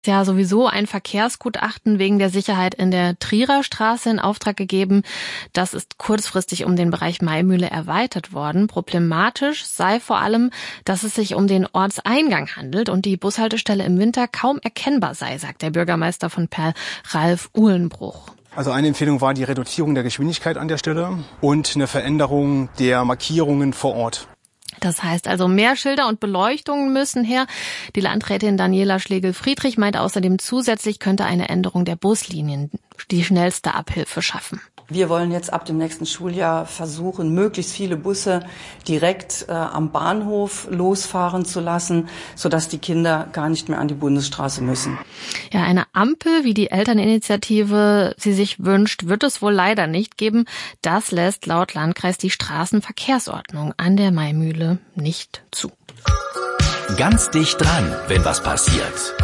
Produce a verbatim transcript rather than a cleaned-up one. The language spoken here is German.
Ja, sowieso ein Verkehrsgutachten wegen der Sicherheit in der Trierer Straße in Auftrag gegeben. Das ist kurzfristig um den Bereich Maimühle erweitert worden. Problematisch sei vor allem, dass es sich um den Ortseingang handelt und die Bushaltestelle im Winter kaum erkennbar sei, sagt der Bürgermeister von Perl, Ralf Uhlenbruch. Also eine Empfehlung war die Reduzierung der Geschwindigkeit an der Stelle und eine Veränderung der Markierungen vor Ort. Das heißt also, mehr Schilder und Beleuchtungen müssen her. Die Landrätin Daniela Schlegel-Friedrich meint außerdem, zusätzlich könnte eine Änderung der Buslinien die schnellste Abhilfe schaffen. Wir wollen jetzt ab dem nächsten Schuljahr versuchen, möglichst viele Busse direkt äh, am Bahnhof losfahren zu lassen, sodass die Kinder gar nicht mehr an die Bundesstraße müssen. Ja, eine Ampel, wie die Elterninitiative sie sich wünscht, wird es wohl leider nicht geben. Das lässt laut Landkreis die Straßenverkehrsordnung an der Maimühle nicht zu. Ganz dicht dran, wenn was passiert.